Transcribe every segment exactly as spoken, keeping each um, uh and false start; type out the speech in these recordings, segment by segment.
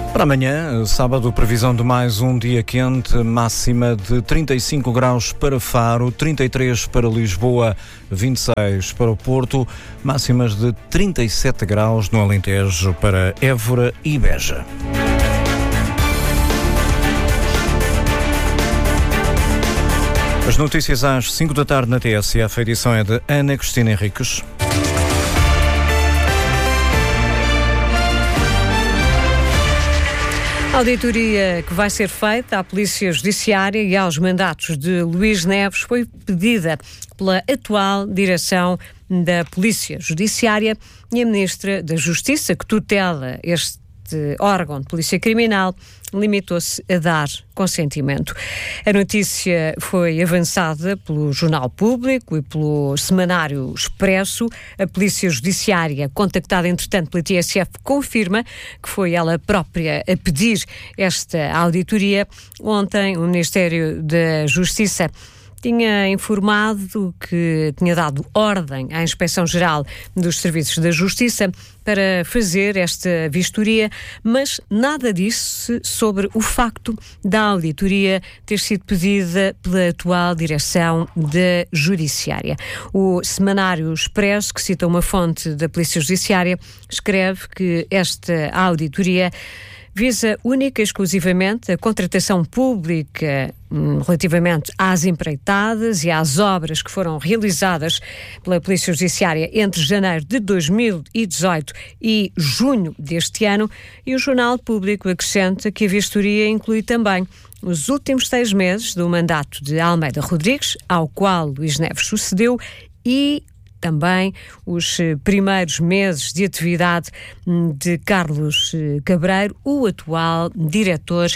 Para amanhã, sábado, previsão de mais um dia quente, máxima de trinta e cinco graus para Faro, trinta e três para Lisboa, vinte e seis para o Porto, máximas de trinta e sete graus no Alentejo para Évora e Beja. As notícias às cinco da tarde na T S F, a edição é de Ana Cristina Henriques. A auditoria que vai ser feita à Polícia Judiciária e aos mandatos de Luís Neves foi pedida pela atual direção da Polícia Judiciária e a Ministra da Justiça, que tutela este órgão de polícia criminal, limitou-se a dar consentimento. A notícia foi avançada pelo Jornal Público e pelo Semanário Expresso. A Polícia Judiciária, contactada entretanto pela T S F, confirma que foi ela própria a pedir esta auditoria. Ontem o Ministério da Justiça tinha informado que tinha dado ordem à Inspeção-Geral dos Serviços da Justiça para fazer esta vistoria, mas nada disse sobre o facto da auditoria ter sido pedida pela atual direção da Judiciária. O Semanário Expresso, que cita uma fonte da Polícia Judiciária, escreve que esta auditoria visa única e exclusivamente a contratação pública hum, relativamente às empreitadas e às obras que foram realizadas pela Polícia Judiciária entre janeiro de dois mil e dezoito e junho deste ano, e o Jornal Público acrescenta que a vistoria inclui também os últimos seis meses do mandato de Almeida Rodrigues, ao qual Luís Neves sucedeu, e também os primeiros meses de atividade de Carlos Cabreiro, o atual diretor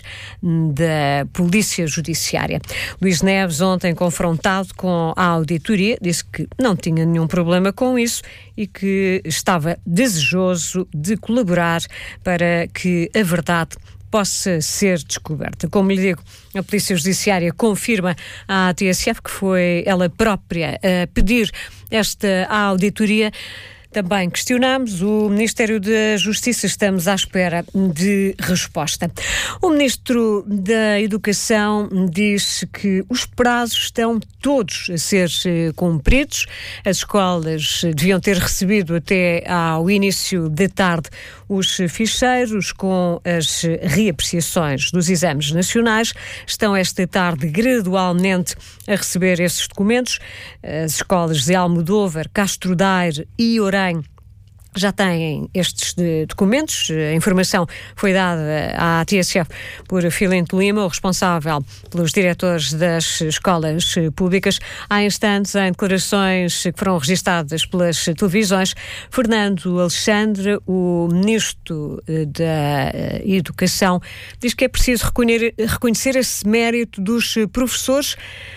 da Polícia Judiciária. Luís Neves, ontem confrontado com a auditoria, disse que não tinha nenhum problema com isso e que estava desejoso de colaborar para que a verdade possa ser descoberta. Como lhe digo, a Polícia Judiciária confirma à T S F que foi ela própria a pedir esta auditoria. Também questionamos o Ministério da Justiça, estamos à espera de resposta. O Ministro da Educação diz que os prazos estão todos a ser cumpridos. As escolas deviam ter recebido até ao início da tarde os ficheiros com as reapreciações dos exames nacionais. Estão esta tarde gradualmente a receber esses documentos. As escolas de Almodóvar, Castro Daire e Orem já têm estes documentos. A informação foi dada à T S F por Filinto Lima, o responsável pelos diretores das escolas públicas. Há instantes, em declarações que foram registadas pelas televisões, Fernando Alexandre, o Ministro da Educação, diz que é preciso reconhecer esse mérito dos professores,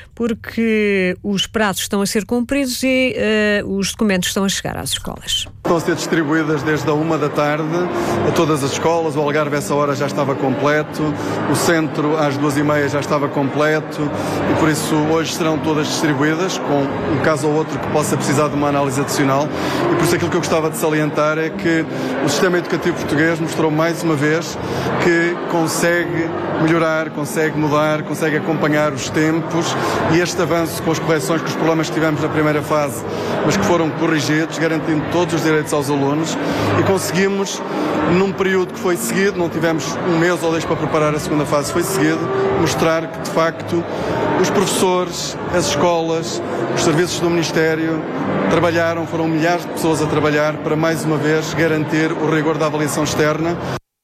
porque os prazos estão a ser cumpridos e uh, os documentos estão a chegar às escolas. Estão a ser distribuídas desde a uma da tarde a todas as escolas. O Algarve, essa hora, já estava completo. O centro, às duas e meia, já estava completo. E, por isso, hoje serão todas distribuídas, com um caso ou outro que possa precisar de uma análise adicional. E, por isso, aquilo que eu gostava de salientar é que o sistema educativo português mostrou, mais uma vez, que consegue melhorar, consegue mudar, consegue acompanhar os tempos. E este avanço, com as correções, com os problemas que tivemos na primeira fase, mas que foram corrigidos, garantindo todos os direitos aos alunos, e conseguimos, num período que foi seguido, não tivemos um mês ou dois para preparar a segunda fase, foi seguido, mostrar que, de facto, os professores, as escolas, os serviços do Ministério trabalharam, foram milhares de pessoas a trabalhar para, mais uma vez, garantir o rigor da avaliação externa.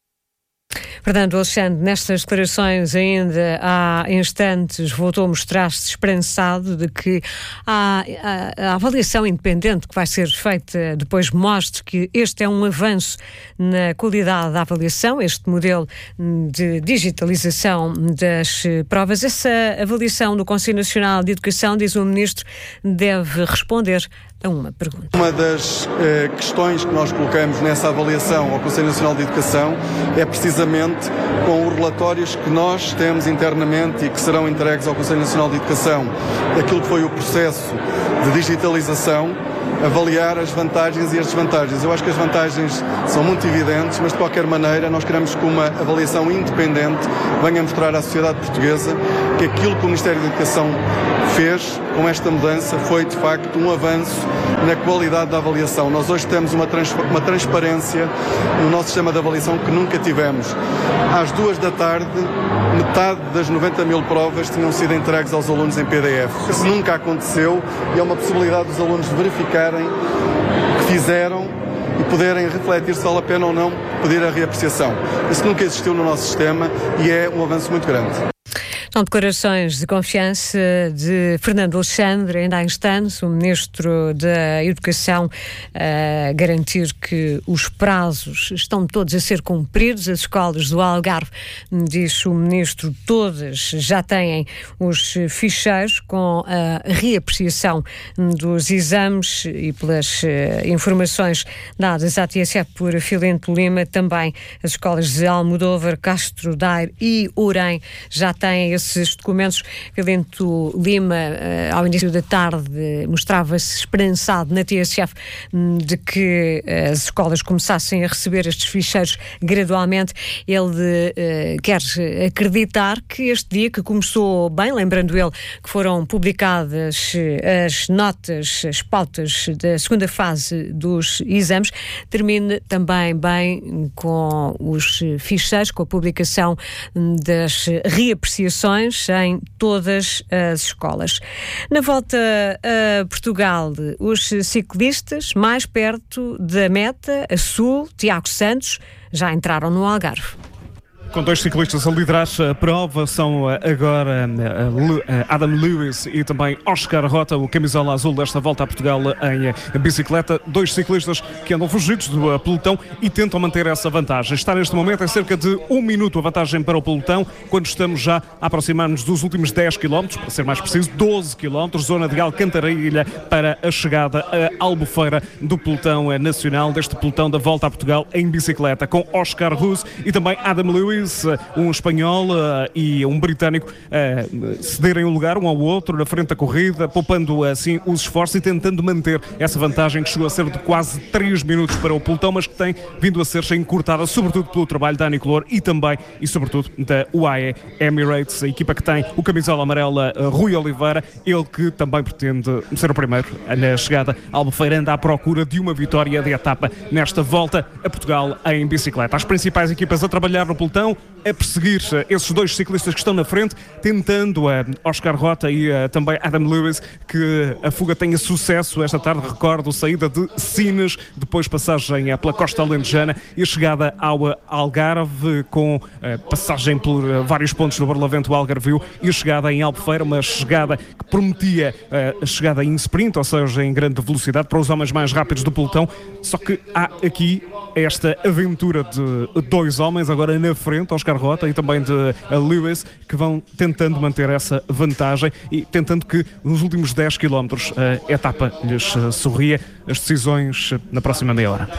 Fernando Alexandre, nestas declarações ainda há instantes, voltou a mostrar-se esperançado de que a, a, a avaliação independente que vai ser feita depois mostre que este é um avanço na qualidade da avaliação, este modelo de digitalização das provas. Essa avaliação do Conselho Nacional de Educação, diz o Ministro, deve responder a uma pergunta. Uma das eh, questões que nós colocamos nessa avaliação ao Conselho Nacional de Educação é precisamente com os relatórios que nós temos internamente e que serão entregues ao Conselho Nacional de Educação, daquilo que foi o processo de digitalização avaliar as vantagens e as desvantagens. Eu acho que as vantagens são muito evidentes, mas de qualquer maneira nós queremos que uma avaliação independente venha mostrar à sociedade portuguesa que aquilo que o Ministério da Educação fez com esta mudança foi de facto um avanço na qualidade da avaliação. Nós hoje temos uma, trans, uma transparência no nosso sistema de avaliação que nunca tivemos. Às duas da tarde, metade das noventa mil provas tinham sido entregues aos alunos em P D F. Isso nunca aconteceu e é uma possibilidade dos alunos verificarem o que fizeram e poderem refletir se vale a pena ou não pedir a reapreciação. Isso nunca existiu no nosso sistema e é um avanço muito grande. São declarações de confiança de Fernando Alexandre, ainda há instantes, o Ministro da Educação, a garantir que os prazos estão todos a ser cumpridos. As escolas do Algarve, diz o Ministro, todas já têm os ficheiros com a reapreciação dos exames e pelas informações dadas à T S F por Filinto Lima, também as escolas de Almodóvar, Castro Daire e Ourém já têm esses documentos. Filinto Lima, ao início da tarde, mostrava-se esperançado na T S F de que as escolas começassem a receber estes ficheiros gradualmente. Ele uh, quer acreditar que este dia, que começou bem, lembrando ele que foram publicadas as notas, as pautas da segunda fase dos exames, termine também bem com os ficheiros, com a publicação das reapreciações em todas as escolas. Na volta a Portugal, os ciclistas mais perto da meta, a sul, Tiago Santos, já entraram no Algarve. Com dois ciclistas a liderar a prova, são agora Adam Lewis e também Oscar Rota, o camisola azul desta volta a Portugal em bicicleta. Dois ciclistas que andam fugidos do pelotão e tentam manter essa vantagem. Está neste momento em cerca de um minuto a vantagem para o pelotão, quando estamos já a aproximar-nos dos últimos dez quilómetros, para ser mais preciso, doze quilómetros, zona de Alcantarilha para a chegada a Albufeira do pelotão nacional, deste pelotão da volta a Portugal em bicicleta, com Oscar Rus e também Adam Lewis, um espanhol uh, e um britânico uh, cederem o lugar um ao outro na frente da corrida, poupando assim os esforços e tentando manter essa vantagem que chegou a ser de quase três minutos para o pelotão, mas que tem vindo a ser encurtada sobretudo pelo trabalho da Anicolor e também e sobretudo da U A E Emirates, a equipa que tem o camisola amarela uh, Rui Oliveira, ele que também pretende ser o primeiro na chegada à Albufeira, anda à procura de uma vitória de etapa nesta volta a Portugal em bicicleta. As principais equipas a trabalhar no pelotão, a perseguir esses dois ciclistas que estão na frente, tentando a Oscar Rota e a, também Adam Lewis que a fuga tenha sucesso esta tarde. Recordo, saída de Sines, depois passagem pela Costa Alentejana e a chegada ao Algarve, com a passagem por vários pontos do Barlavento Algarvio e a chegada em Albufeira, uma chegada que prometia a chegada em sprint, ou seja, em grande velocidade para os homens mais rápidos do pelotão, só que há aqui esta aventura de dois homens agora na frente, Oscar Rota e também de Lewis, que vão tentando manter essa vantagem e tentando que nos últimos dez quilómetros a etapa lhes sorria. As decisões na próxima meia hora.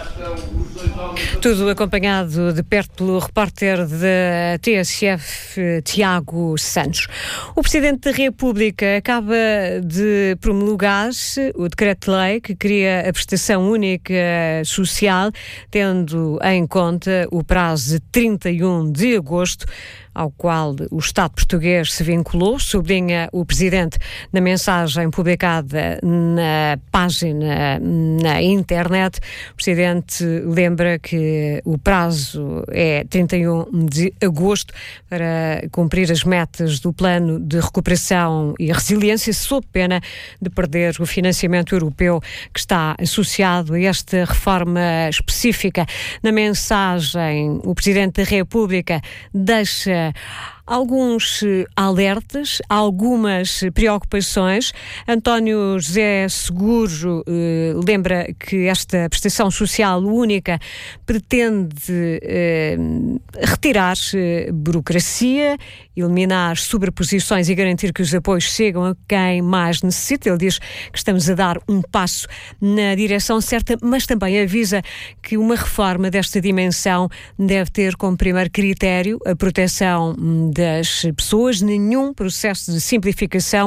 Tudo acompanhado de perto pelo repórter da T S F, Tiago Santos. O Presidente da República acaba de promulgar o decreto-lei que cria a prestação única social, tendo em conta o prazo de trinta e um de agosto, ao qual o Estado português se vinculou, sublinha o Presidente na mensagem publicada na página na internet. O Presidente lembra que o prazo é trinta e um de agosto para cumprir as metas do Plano de Recuperação e Resiliência, sob pena de perder o financiamento europeu que está associado a esta reforma específica. Na mensagem, o Presidente da República deixa alguns alertas, algumas preocupações. António José Seguro eh, lembra que esta prestação social única pretende eh, retirar eh, burocracia, eliminar sobreposições e garantir que os apoios chegam a quem mais necessita. Ele diz que estamos a dar um passo na direção certa, mas também avisa que uma reforma desta dimensão deve ter como primeiro critério a proteção das pessoas. Nenhum processo de simplificação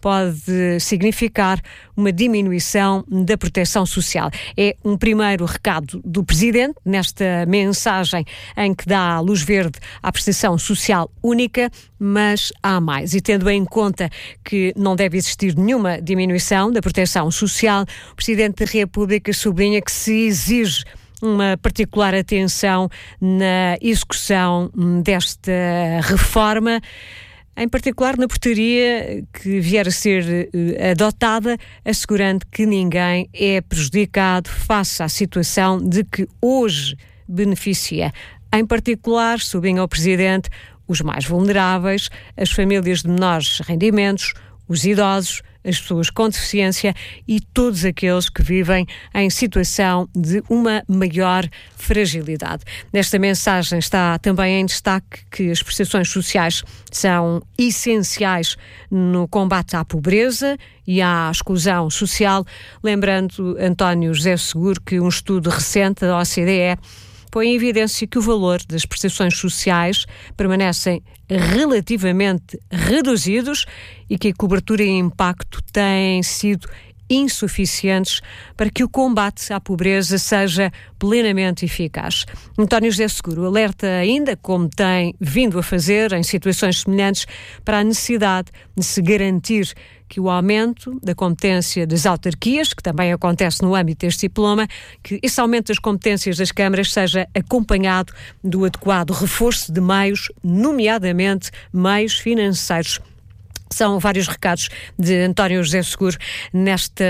pode significar uma diminuição da proteção social. É um primeiro recado do Presidente nesta mensagem em que dá luz verde à prestação social única, mas há mais. E tendo em conta que não deve existir nenhuma diminuição da proteção social, o Presidente da República sublinha que se exige uma particular atenção na execução desta reforma, em particular na portaria que vier a ser uh, adotada, assegurando que ninguém é prejudicado face à situação de que hoje beneficia. Em particular, sublinha o Presidente, os mais vulneráveis, as famílias de menores rendimentos, os idosos, as pessoas com deficiência e todos aqueles que vivem em situação de uma maior fragilidade. Nesta mensagem está também em destaque que as prestações sociais são essenciais no combate à pobreza e à exclusão social, lembrando António José Seguro que um estudo recente da O C D E põe em evidência que o valor das prestações sociais permanecem relativamente reduzidos e que a cobertura e impacto têm sido insuficientes para que o combate à pobreza seja plenamente eficaz. António José Seguro alerta ainda, como tem vindo a fazer em situações semelhantes, para a necessidade de se garantir que o aumento da competência das autarquias, que também acontece no âmbito deste diploma, que esse aumento das competências das câmaras seja acompanhado do adequado reforço de meios, nomeadamente meios financeiros. São vários recados de António José Seguro nesta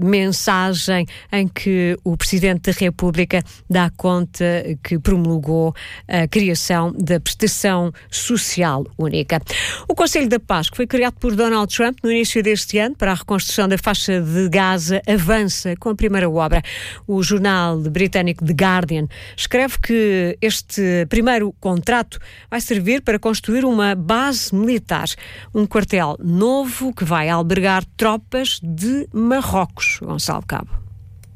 mensagem em que o Presidente da República dá conta que promulgou a criação da prestação social única. O Conselho da Paz, que foi criado por Donald Trump no início deste ano para a reconstrução da faixa de Gaza, avança com a primeira obra. O jornal britânico The Guardian escreve que este primeiro contrato vai servir para construir uma base militar, um quartel novo que vai albergar tropas de Marrocos. Gonçalo Cabo.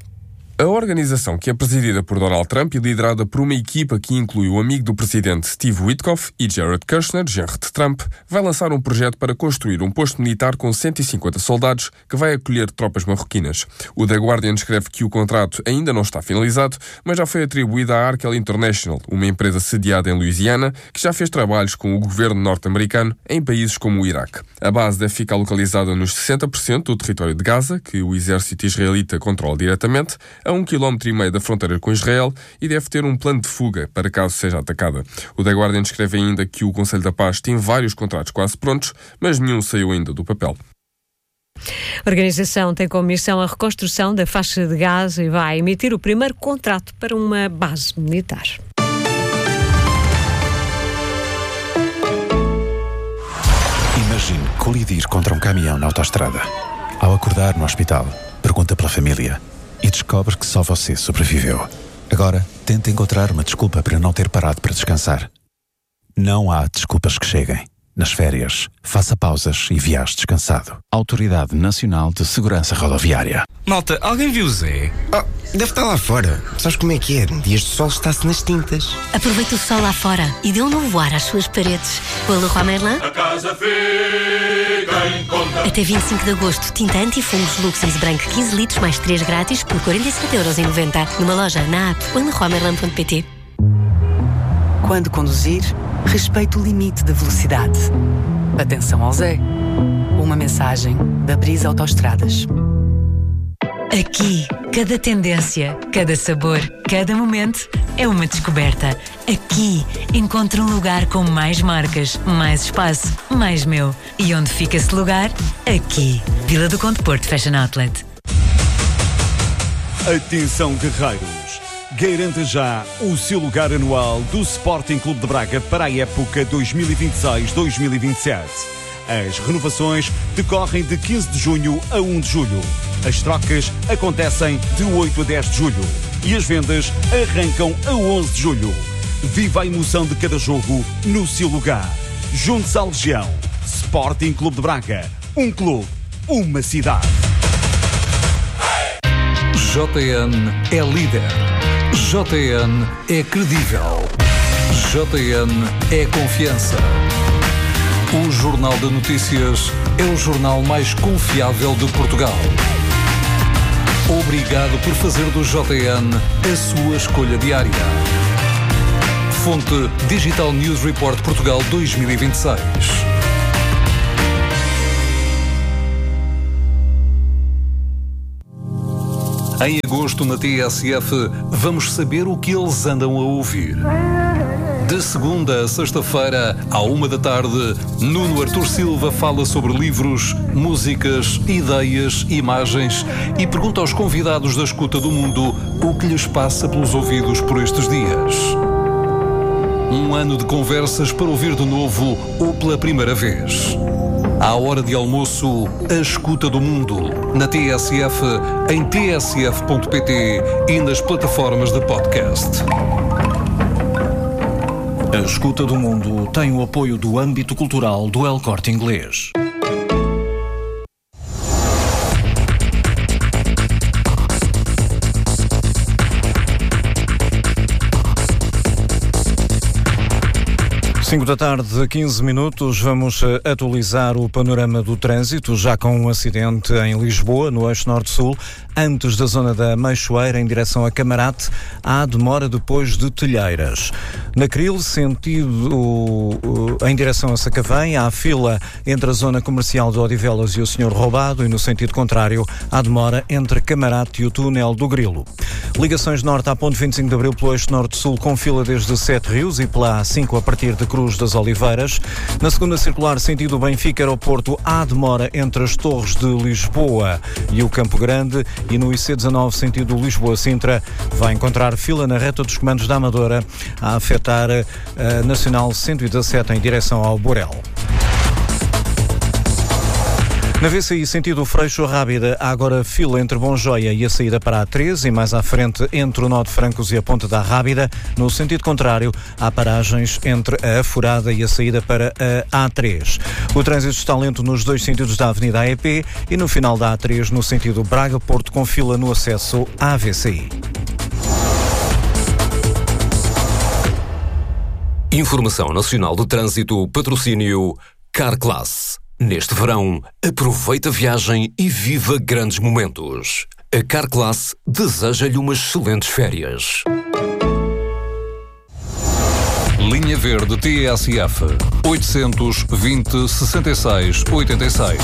A organização, que é presidida por Donald Trump e liderada por uma equipa que inclui o amigo do presidente Steve Witkoff e Jared Kushner, genro de Trump, vai lançar um projeto para construir um posto militar com cento e cinquenta soldados que vai acolher tropas marroquinas. O The Guardian escreve que o contrato ainda não está finalizado, mas já foi atribuído à Arkel International, uma empresa sediada em Louisiana, que já fez trabalhos com o governo norte-americano em países como o Iraque. A base deve ficar localizada nos sessenta por cento do território de Gaza, que o exército israelita controla diretamente, a um quilómetro e meio da fronteira com Israel, e deve ter um plano de fuga para caso seja atacada. O The Guardian escreve ainda que o Conselho da Paz tem vários contratos quase prontos, mas nenhum saiu ainda do papel. A organização tem como missão a reconstrução da faixa de Gaza e vai emitir o primeiro contrato para uma base militar. Imagine colidir contra um caminhão na autoestrada. Ao acordar no hospital, pergunta pela família e descobre que só você sobreviveu. Agora, tente encontrar uma desculpa para não ter parado para descansar. Não há desculpas que cheguem. Nas férias, faça pausas e viaje descansado. Autoridade Nacional de Segurança Rodoviária. Malta, alguém viu o Zé? Oh, deve estar lá fora. Sabes como é que é? Dias de sol está-se nas tintas. Aproveita o sol lá fora e dê um novo ar às suas paredes. Com a Leroy Merlin. A casa fica em conta. Até vinte e cinco de agosto, tinta anti-fungos Lux Is Branco quinze litros mais três grátis por quarenta e sete euros e noventa. Numa loja, na app ou em leroy merlin ponto pt. Quando conduzir, respeite o limite de velocidade. Atenção ao Zé. Uma mensagem da Brisa Autoestradas. Aqui, cada tendência, cada sabor, cada momento é uma descoberta. Aqui, encontro um lugar com mais marcas, mais espaço, mais meu. E onde fica esse lugar? Aqui. Vila do Conde Porto Fashion Outlet. Atenção, guerreiros! Garanta já o seu lugar anual do Sporting Clube de Braga para a época dois mil e vinte e seis dois mil e vinte e sete. As renovações decorrem de quinze de junho a um de julho. As trocas acontecem de oito a dez de julho. E as vendas arrancam a onze de julho. Viva a emoção de cada jogo no seu lugar. Junte-se à Legião. Sporting Clube de Braga. Um clube, uma cidade. J N é líder. J N é credível. J N é confiança. O Jornal de Notícias é o jornal mais confiável de Portugal. Obrigado por fazer do J N a sua escolha diária. Fonte Digital News Report Portugal dois mil e vinte e seis. Em agosto, na T S F, vamos saber o que eles andam a ouvir. De segunda a sexta-feira, à uma da tarde, Nuno Artur Silva fala sobre livros, músicas, ideias, imagens e pergunta aos convidados da escuta do mundo o que lhes passa pelos ouvidos por estes dias. Um ano de conversas para ouvir de novo ou pela primeira vez. À hora de almoço, a escuta do mundo, na T S F, em t s f ponto p t e nas plataformas de podcast. A escuta do mundo tem o apoio do âmbito cultural do El Corte Inglês. cinco da tarde, quinze minutos, vamos atualizar o panorama do trânsito, já com um acidente em Lisboa, no eixo norte-sul, antes da zona da Meixoeira, em direção a Camarate, há demora depois de Telheiras. Na Cril, sentido em direção a Sacavém, há fila entre a zona comercial de Odivelas e o Senhor Roubado, e no sentido contrário, há demora entre Camarate e o túnel do Grilo. Ligações norte à ponte vinte e cinco de Abril pelo eixo norte-sul, com fila desde Sete Rios e pela A cinco a partir de Cruz das Oliveiras. Na segunda circular, sentido Benfica Aeroporto, há demora entre as Torres de Lisboa e o Campo Grande, e no I C dezanove, sentido Lisboa-Sintra, vai encontrar fila na reta dos comandos da Amadora, a afetar a Nacional cento e dezassete em direção ao Borel. Na V C I, sentido Freixo Rábida, há agora fila entre Bom Joia e a saída para a A treze, e mais à frente entre o Nó de Francos e a Ponte da Rábida. No sentido contrário, há paragens entre a Afurada e a saída para a A três. O trânsito está lento nos dois sentidos da Avenida A E P e no final da A três, no sentido Braga-Porto, com fila no acesso à V C I. Informação Nacional do Trânsito, patrocínio Carclass. Neste verão, aproveita a viagem e viva grandes momentos. A Carclass deseja-lhe umas excelentes férias. Linha Verde T S F oitocentos, vinte, sessenta e seis, oitenta e seis.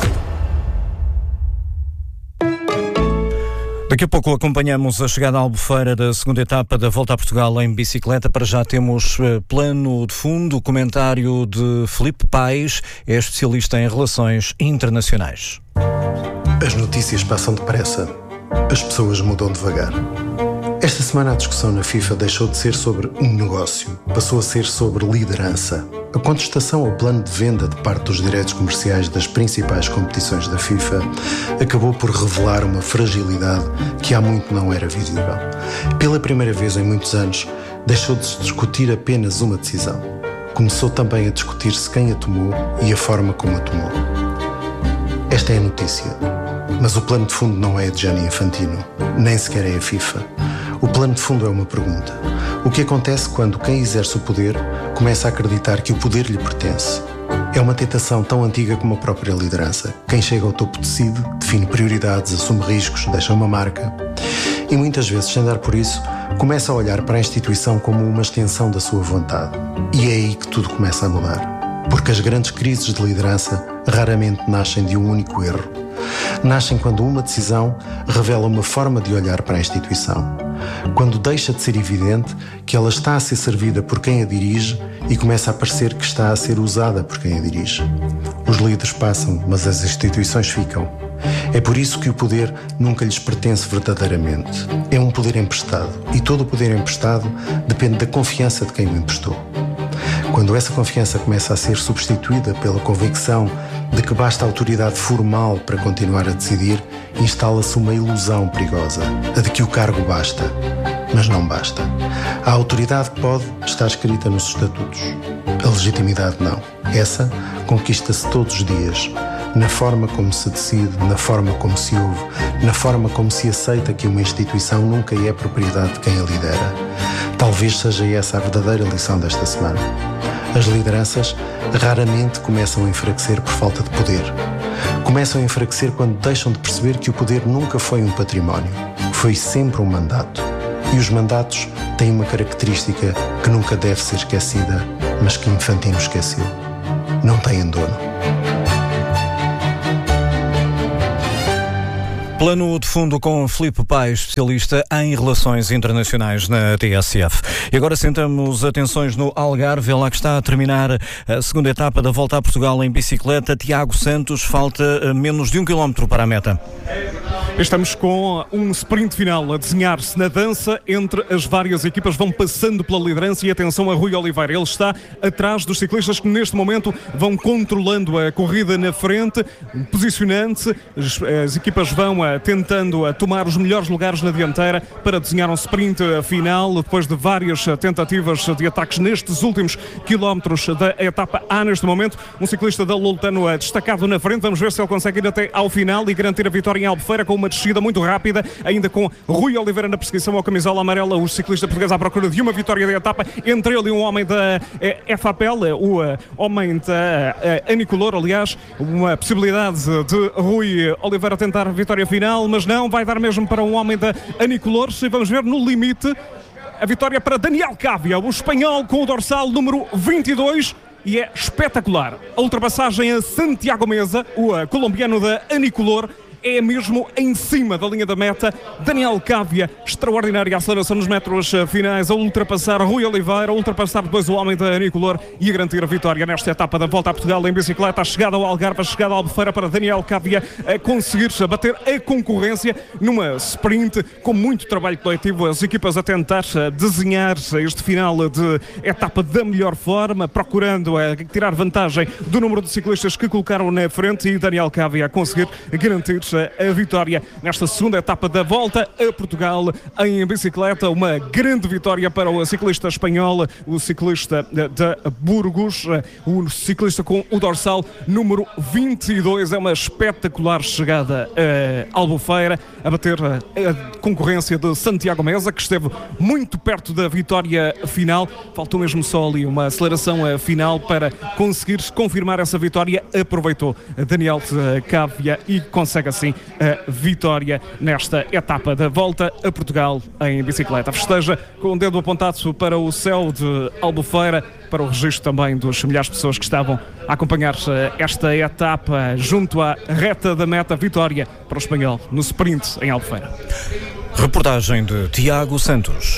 Daqui a pouco acompanhamos a chegada à Albufeira da segunda etapa da Volta a Portugal em bicicleta. Para já temos plano de fundo, comentário de Filipe Paes, é especialista em relações internacionais. As notícias passam depressa, as pessoas mudam devagar. Esta semana a discussão na FIFA deixou de ser sobre um negócio, passou a ser sobre liderança. A contestação ao plano de venda de parte dos direitos comerciais das principais competições da FIFA acabou por revelar uma fragilidade que há muito não era visível. Pela primeira vez em muitos anos, deixou de se discutir apenas uma decisão. Começou também a discutir-se quem a tomou e a forma como a tomou. Esta é a notícia, mas o plano de fundo não é de Gianni Infantino, nem sequer é a FIFA. O plano de fundo é uma pergunta. O que acontece quando quem exerce o poder começa a acreditar que o poder lhe pertence? É uma tentação tão antiga como a própria liderança. Quem chega ao topo decide, define prioridades, assume riscos, deixa uma marca. E muitas vezes, sem dar por isso, começa a olhar para a instituição como uma extensão da sua vontade. E é aí que tudo começa a mudar. Porque as grandes crises de liderança raramente nascem de um único erro. Nascem quando uma decisão revela uma forma de olhar para a instituição. Quando deixa de ser evidente que ela está a ser servida por quem a dirige e começa a parecer que está a ser usada por quem a dirige. Os líderes passam, mas as instituições ficam. É por isso que o poder nunca lhes pertence verdadeiramente. É um poder emprestado, e todo o poder emprestado depende da confiança de quem o emprestou. Quando essa confiança começa a ser substituída pela convicção de que basta autoridade formal para continuar a decidir, instala-se uma ilusão perigosa, a de que o cargo basta. Mas não basta. A autoridade que pode está escrita nos estatutos. A legitimidade não. Essa conquista-se todos os dias, na forma como se decide, na forma como se ouve, na forma como se aceita que uma instituição nunca é propriedade de quem a lidera. Talvez seja essa a verdadeira lição desta semana. As lideranças raramente começam a enfraquecer por falta de poder. Começam a enfraquecer quando deixam de perceber que o poder nunca foi um património, foi sempre um mandato. E os mandatos têm uma característica que nunca deve ser esquecida, mas que Infantino esqueceu. Não têm dono. Plano de fundo com Filipe Paes, especialista em relações internacionais na T S F. E agora sentamos atenções no Algarve, lá que está a terminar a segunda etapa da Volta a Portugal em bicicleta. Tiago Santos, falta menos de um quilómetro para a meta. Estamos com um sprint final a desenhar-se na dança entre as várias equipas, vão passando pela liderança e atenção a Rui Oliveira. Ele está atrás dos ciclistas que neste momento vão controlando a corrida na frente, posicionando-se. As, as equipas vão a, tentando a tomar os melhores lugares na dianteira para desenhar um sprint final, depois de várias tentativas de ataques nestes últimos quilómetros da etapa A neste momento. Um ciclista da Loltano destacado na frente, vamos ver se ele consegue ir até ao final e garantir a vitória em Albufeira com uma descida muito rápida, ainda com Rui Oliveira na perseguição ao camisola amarela, o ciclista português à procura de uma vitória da etapa, entre ele e um homem da eh, F A P L, o uh, homem da uh, Anicolor, aliás, uma possibilidade de Rui Oliveira tentar a vitória final, mas não, vai dar mesmo para um homem da Anicolor, e vamos ver no limite a vitória para Daniel Cávia, o espanhol com o dorsal número vinte e dois, e é espetacular. A ultrapassagem a Santiago Mesa, o uh, colombiano da Anicolor, é mesmo em cima da linha da meta. Daniel Cávia, extraordinária aceleração nos metros finais, a ultrapassar Rui Oliveira, a ultrapassar depois o homem da Anicolor e a garantir a vitória nesta etapa da Volta a Portugal em bicicleta. A chegada ao Algarve, a chegada à Albufeira para Daniel Cávia a conseguir bater a concorrência numa sprint com muito trabalho coletivo, as equipas a tentar desenhar este final de etapa da melhor forma, procurando tirar vantagem do número de ciclistas que colocaram na frente, e Daniel Cávia a conseguir garantir a vitória nesta segunda etapa da Volta a Portugal em bicicleta. Uma grande vitória para o ciclista espanhol, o ciclista de Burgos, o ciclista com o dorsal número vinte e dois. É uma espetacular chegada a Albufeira, a bater a concorrência de Santiago Mesa, que esteve muito perto da vitória final. Faltou mesmo só ali uma aceleração final para conseguir confirmar essa vitória. Aproveitou Daniel Cávia e consegue assim a vitória nesta etapa da Volta a Portugal em bicicleta. Festeja com o dedo apontado para o céu de Albufeira, para o registro também dos milhares de pessoas que estavam a acompanhar esta etapa junto à reta da meta. Vitória para o espanhol no sprint em Albufeira. Reportagem de Tiago Santos.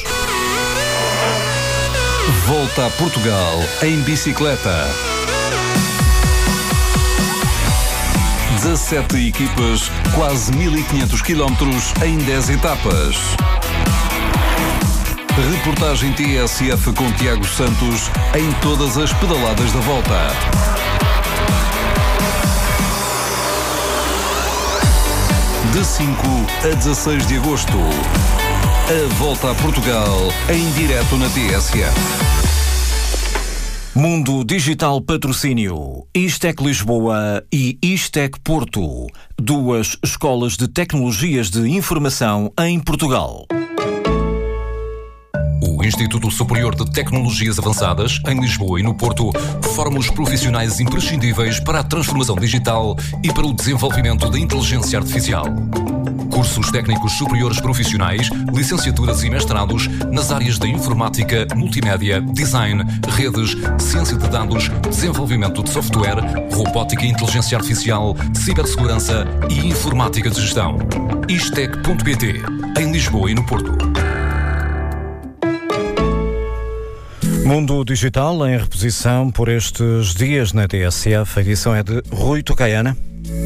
Volta a Portugal em bicicleta. dezassete equipas, quase mil e quinhentos quilómetros em dez etapas. Reportagem T S F com Tiago Santos em todas as pedaladas da volta. De cinco a dezasseis de agosto. A Volta a Portugal em direto na T S F. Mundo Digital Patrocínio, Istec Lisboa e Istec Porto, duas escolas de tecnologias de informação em Portugal. O Instituto Superior de Tecnologias Avançadas, em Lisboa e no Porto, forma os profissionais imprescindíveis para a transformação digital e para o desenvolvimento da inteligência artificial. Cursos técnicos superiores profissionais, licenciaturas e mestrados nas áreas da informática, multimédia, design, redes, ciência de dados, desenvolvimento de software, robótica e inteligência artificial, cibersegurança e informática de gestão. Istec ponto pt, em Lisboa e no Porto. Mundo Digital em reposição por estes dias na T S F. A edição é de Rui Tocaiana.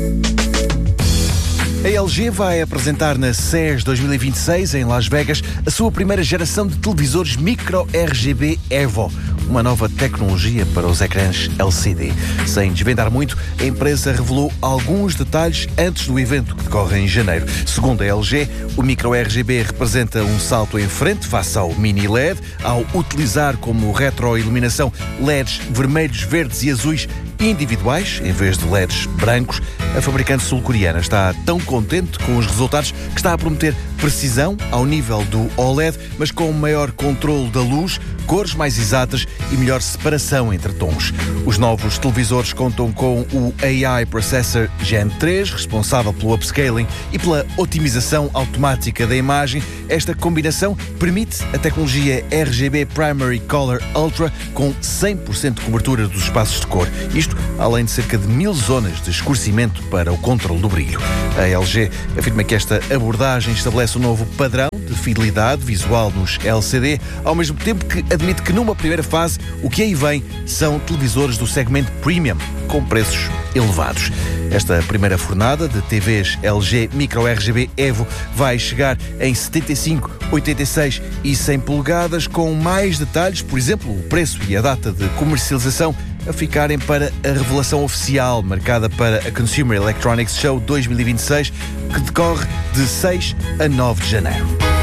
A L G vai apresentar na C E S dois mil e vinte e seis, em Las Vegas, a sua primeira geração de televisores micro R G B Evo, uma nova tecnologia para os ecrãs L C D. Sem desvendar muito, a empresa revelou alguns detalhes antes do evento, que decorre em janeiro. Segundo a L G, o micro R G B representa um salto em frente face ao mini L E D, ao utilizar como retroiluminação L E Ds vermelhos, verdes e azuis individuais, em vez de L E Ds brancos. A fabricante sul-coreana está tão contente com os resultados que está a prometer precisão ao nível do O L E D, mas com maior controle da luz, cores mais exatas e melhor separação entre tons. Os novos televisores contam com o A I Processor Gen três, responsável pelo upscaling e pela otimização automática da imagem. Esta combinação permite a tecnologia R G B Primary Color Ultra com cem por cento de cobertura dos espaços de cor. Isto além de cerca de mil zonas de escurecimento para o controle do brilho. A L G afirma que esta abordagem estabelece um novo padrão de fidelidade visual nos L C D, ao mesmo tempo que admite que numa primeira fase o que aí vem são televisores do segmento Premium, com preços elevados. Esta primeira fornada de T Vs L G Micro R G B Evo vai chegar em setenta e cinco, oitenta e seis e cem polegadas, com mais detalhes, por exemplo, o preço e a data de comercialização a ficarem para a revelação oficial, marcada para a Consumer Electronics Show dois mil e vinte e seis, que decorre de seis a nove de janeiro.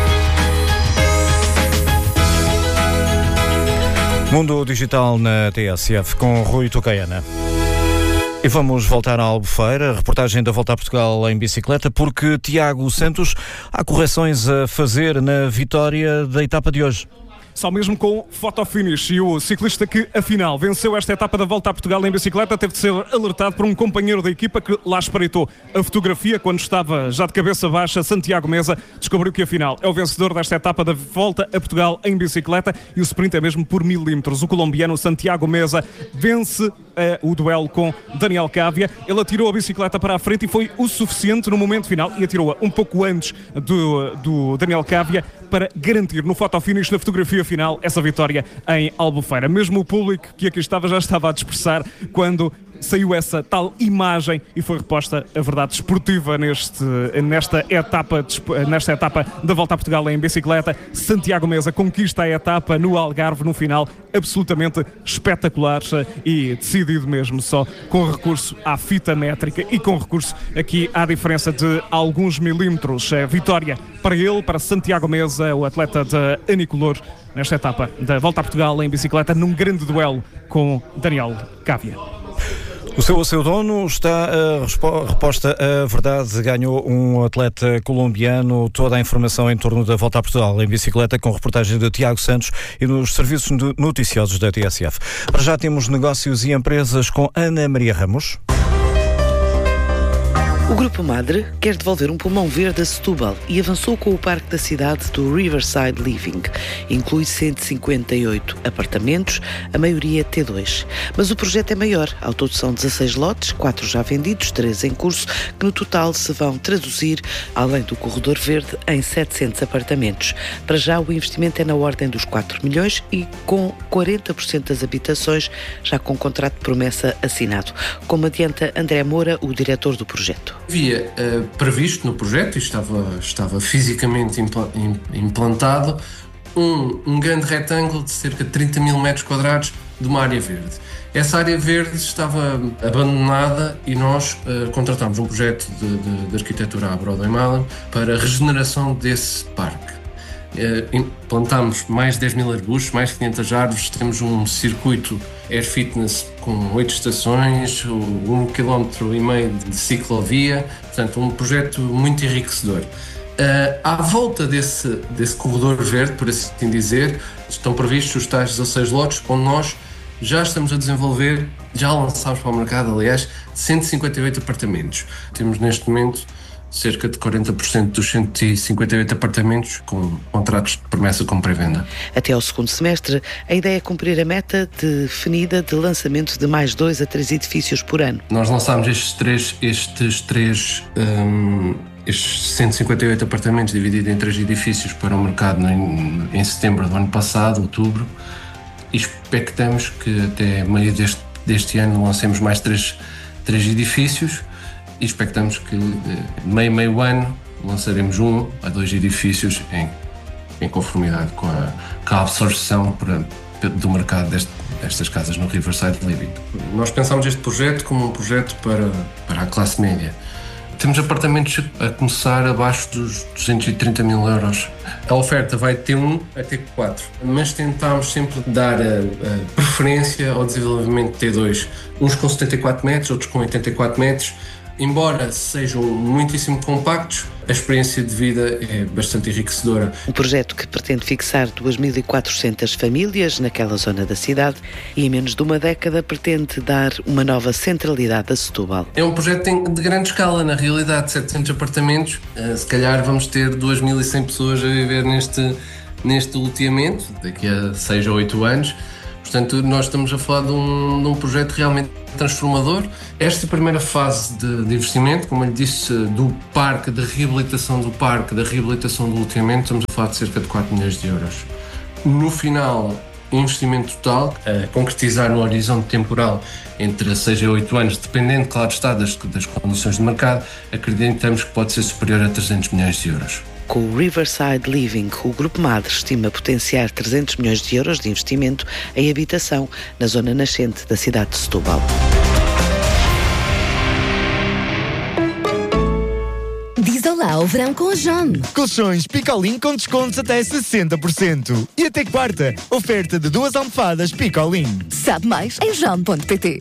Mundo Digital na T S F com Rui Tocaiana. E vamos voltar à Albufeira, reportagem da Volta a Portugal em bicicleta, porque Tiago Santos, há correções a fazer na vitória da etapa de hoje. Só mesmo com fotofinish, e o ciclista que, afinal, venceu esta etapa da Volta a Portugal em bicicleta teve de ser alertado por um companheiro da equipa que lá espreitou a fotografia quando estava já de cabeça baixa. Santiago Meza descobriu que, afinal, é o vencedor desta etapa da Volta a Portugal em bicicleta, e o sprint é mesmo por milímetros. O colombiano Santiago Meza vence Uh, o duelo com Daniel Cávia. Ele atirou a bicicleta para a frente e foi o suficiente no momento final, e atirou-a um pouco antes do, do Daniel Cávia, para garantir no fotofinish, na fotografia final, essa vitória em Albufeira. Mesmo o público que aqui estava já estava a dispersar quando saiu essa tal imagem e foi reposta a verdade esportiva neste, nesta, etapa, nesta etapa da Volta a Portugal em bicicleta. Santiago Meza conquista a etapa no Algarve no final, absolutamente espetacular e decidido mesmo, só com recurso à fita métrica e com recurso aqui à diferença de alguns milímetros. Vitória para ele, para Santiago Meza, o atleta de Anicolor, nesta etapa da Volta a Portugal em bicicleta, num grande duelo com Daniel Cávia. O seu, o seu dono está a respo- reposta a verdade. Ganhou um atleta colombiano. Toda a informação em torno da Volta a Portugal em bicicleta, com reportagem de Tiago Santos e nos serviços noticiosos da T S F. Para já temos negócios e empresas com Ana Maria Ramos. O Grupo Madre quer devolver um pulmão verde a Setúbal e avançou com o parque da cidade do Riverside Living. Inclui cento e cinquenta e oito apartamentos, a maioria T dois. Mas o projeto é maior. Ao todo são dezasseis lotes, quatro já vendidos, três em curso, que no total se vão traduzir, além do corredor verde, em setecentos apartamentos. Para já o investimento é na ordem dos quatro milhões e com quarenta por cento das habitações já com contrato de promessa assinado, como adianta André Moura, o diretor do projeto. Havia uh, previsto no projeto, e estava, estava fisicamente impl- implantado, um, um grande retângulo de cerca de trinta mil metros quadrados de uma área verde. Essa área verde estava abandonada e nós uh, contratámos um projeto de, de, de arquitetura à Broadway Malin para a regeneração desse parque. Uh, plantámos mais de dez mil arbustos, mais de quinhentas árvores, temos um circuito Air Fitness com oito estações, um quilómetro e meio de ciclovia, portanto um projeto muito enriquecedor. Uh, à volta desse, desse corredor verde, por assim dizer, estão previstos os tais dezasseis lotes, onde nós já estamos a desenvolver, já lançámos para o mercado, aliás, cento e cinquenta e oito apartamentos. Temos neste momento cerca de quarenta por cento dos cento e cinquenta e oito apartamentos com contratos de promessa com pré-venda. Até ao segundo semestre, a ideia é cumprir a meta definida de lançamento de mais dois a três edifícios por ano. Nós lançámos estes três, estes três um, estes cento e cinquenta e oito apartamentos divididos em três edifícios para o mercado em, em setembro do ano passado, outubro, e expectamos que até meio deste, deste ano lancemos mais três, três edifícios. E expectamos que meio, meio ano lançaremos um a dois edifícios em, em conformidade com a, com a absorção para, do mercado deste, destas casas no Riverside Living. Nós pensamos este projeto como um projeto para, para a classe média. Temos apartamentos a começar abaixo dos duzentos e trinta mil euros. A oferta vai ter um até quatro, mas tentámos sempre dar a, a preferência ao desenvolvimento T dois, uns com setenta e quatro metros, outros com oitenta e quatro metros. Embora sejam muitíssimo compactos, a experiência de vida é bastante enriquecedora. Um projeto que pretende fixar duas mil e quatrocentas famílias naquela zona da cidade e em menos de uma década pretende dar uma nova centralidade a Setúbal. É um projeto de grande escala, na realidade, setecentos apartamentos. Se calhar vamos ter duas mil e cem pessoas a viver neste, neste loteamento, daqui a seis ou oito anos. Portanto, nós estamos a falar de um, de um projeto realmente transformador. Esta primeira fase de, de investimento, como eu lhe disse, do parque, da reabilitação do parque, da reabilitação do loteamento, estamos a falar de cerca de quatro milhões de euros. No final, investimento total, a concretizar no horizonte temporal entre seis e oito anos, dependendo, claro está, das, das condições de mercado, acreditamos que pode ser superior a trezentos milhões de euros. Com o Riverside Living, o Grupo Madre estima potenciar trezentos milhões de euros de investimento em habitação na zona nascente da cidade de Setúbal. Diz olá ao verão com o John. Colchões Picolin com descontos até sessenta por cento. E até quarta, oferta de duas almofadas Picolin. Sabe mais em john ponto pt.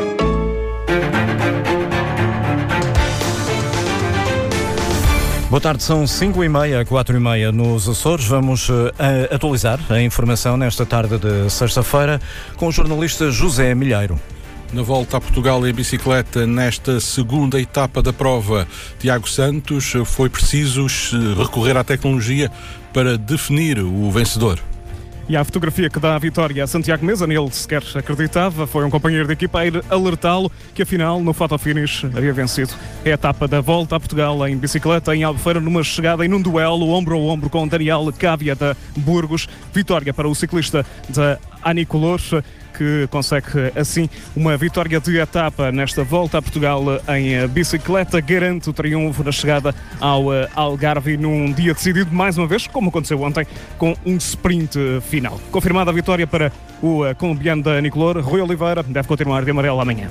Boa tarde, são cinco e meia, quatro e meia nos Açores. Vamos uh, atualizar a informação nesta tarde de sexta-feira com o jornalista José Milheiro. Na volta a Portugal em bicicleta, nesta segunda etapa da prova, Tiago Santos, foi preciso recorrer à tecnologia para definir o vencedor. E a fotografia que dá a vitória a Santiago Mesa, nele sequer acreditava, foi um companheiro de equipa a ir alertá-lo que afinal no fotofinish havia vencido a etapa da volta a Portugal em bicicleta em Albufeira, numa chegada e num duelo ombro a ombro com Daniel Cávia da Burgos. Vitória para o ciclista da Anicolor, que consegue assim uma vitória de etapa nesta volta a Portugal em bicicleta, garante o triunfo na chegada ao Algarve num dia decidido mais uma vez, como aconteceu ontem, com um sprint final. Confirmada a vitória para o colombiano da Nicolor, Rui Oliveira deve continuar de amarelo amanhã.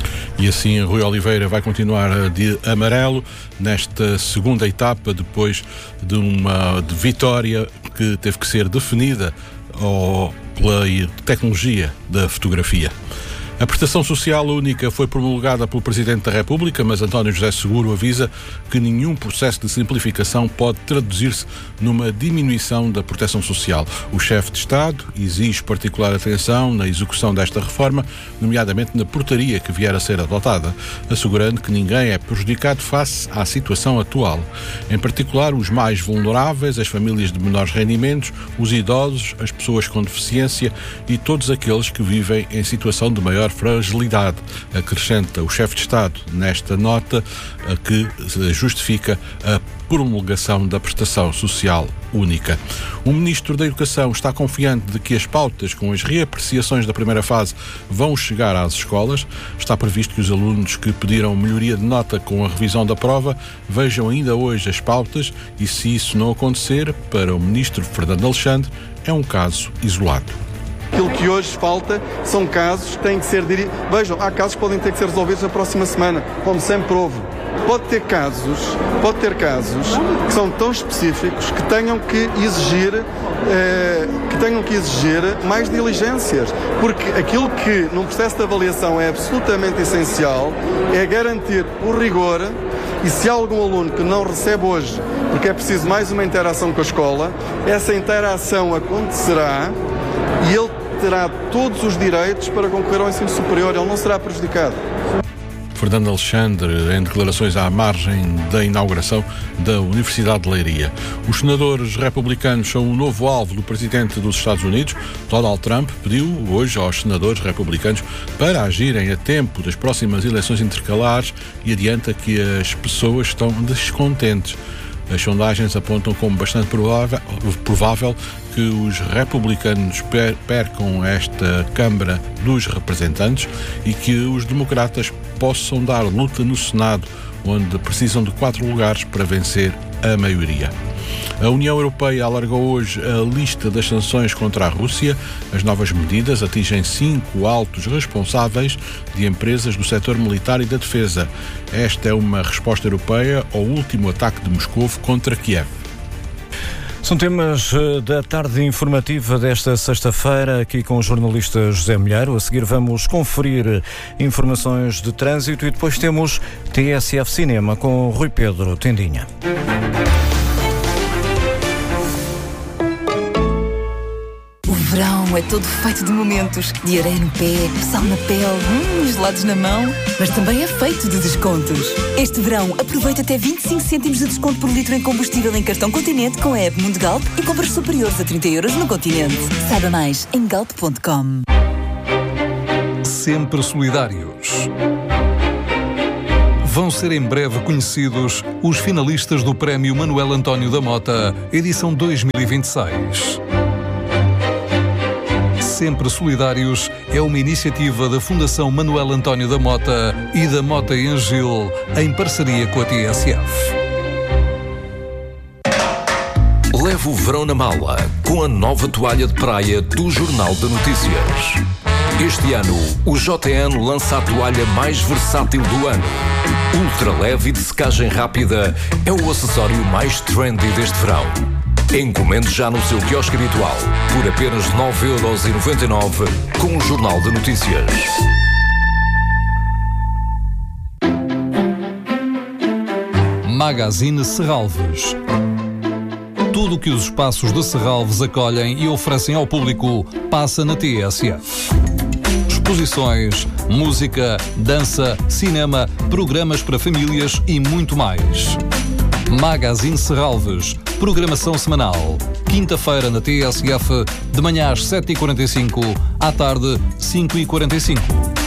E assim Rui Oliveira vai continuar de amarelo nesta segunda etapa, depois de uma de vitória que teve que ser definida ao pela tecnologia da fotografia. A prestação social única foi promulgada pelo Presidente da República, mas António José Seguro avisa que nenhum processo de simplificação pode traduzir-se numa diminuição da proteção social. O chefe de Estado exige particular atenção na execução desta reforma, nomeadamente na portaria que vier a ser adotada, assegurando que ninguém é prejudicado face à situação atual. Em particular, os mais vulneráveis, as famílias de menores rendimentos, os idosos, as pessoas com deficiência e todos aqueles que vivem em situação de maior fragilidade, acrescenta o chefe de Estado nesta nota que justifica a promulgação da prestação social única. O Ministro da Educação está confiante de que as pautas com as reapreciações da primeira fase vão chegar às escolas. Está previsto que os alunos que pediram melhoria de nota com a revisão da prova vejam ainda hoje as pautas e, se isso não acontecer, para o Ministro Fernando Alexandre, é um caso isolado. Aquilo que hoje falta são casos que têm que ser dirigidos. Vejam, há casos que podem ter que ser resolvidos na próxima semana, como sempre houve. Pode ter casos, pode ter casos que são tão específicos que tenham que exigir, eh, que tenham que exigir mais diligências, porque aquilo que num processo de avaliação é absolutamente essencial é garantir o rigor. E se há algum aluno que não recebe hoje, porque é preciso mais uma interação com a escola, essa interação acontecerá e ele terá todos os direitos para concorrer ao ensino superior, ele não será prejudicado. Fernando Alexandre, em declarações à margem da inauguração da Universidade de Leiria. Os senadores republicanos são o novo alvo do presidente dos Estados Unidos. Donald Trump pediu hoje aos senadores republicanos para agirem a tempo das próximas eleições intercalares e adianta que as pessoas estão descontentes. As sondagens apontam como bastante provável, provável que os republicanos per, percam esta Câmara dos Representantes e que os democratas possam dar luta no Senado, onde precisam de quatro lugares para vencer a maioria. A União Europeia alargou hoje a lista das sanções contra a Rússia. As novas medidas atingem cinco altos responsáveis de empresas do setor militar e da defesa. Esta é uma resposta europeia ao último ataque de Moscovo contra Kiev. São temas da tarde informativa desta sexta-feira, aqui com o jornalista José Milheiro. A seguir vamos conferir informações de trânsito e depois temos T S F Cinema com Rui Pedro Tendinha. O verão é todo feito de momentos, de areia no pé, sal na pele, hum, gelados na mão, mas também é feito de descontos. Este verão aproveita até vinte e cinco cêntimos de desconto por litro em combustível em cartão Continente com a app Mundo Galp e compras superiores a trinta euros no Continente. Saiba mais em galp ponto com. Sempre solidários. Vão ser em breve conhecidos os finalistas do Prémio Manuel António da Mota, edição dois mil e vinte e seis. Sempre Solidários é uma iniciativa da Fundação Manuel António da Mota e da Mota em Gil, em parceria com a T S F. Leve o verão na mala com a nova toalha de praia do Jornal de Notícias. Este ano, o J N lança a toalha mais versátil do ano. Ultra leve e de secagem rápida é o acessório mais trendy deste verão. Encomende já no seu quiosque habitual por apenas nove euros e noventa e nove com o Jornal de Notícias. Magazine Serralves. Tudo o que os espaços de Serralves acolhem e oferecem ao público passa na T S F. Exposições, música, dança, cinema, programas para famílias e muito mais. Magazine Serralves, programação semanal. Quinta-feira na T S F, de manhã às sete e quarenta e cinco, à tarde cinco e quarenta e cinco.